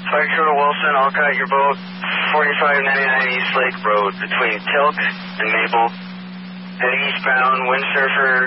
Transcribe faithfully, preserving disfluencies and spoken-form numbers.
Fire Control Wilson, Alcott, your boat, forty-five ninety-nine East Lake Road between Tilk and Maple. Heading eastbound, windsurfer,